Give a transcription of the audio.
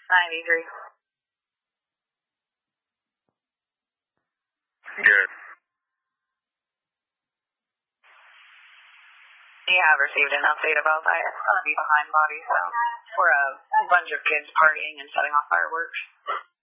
93. Good. You have received an update about that. It's going to be behind body, so we're a bunch of kids partying and setting off fireworks.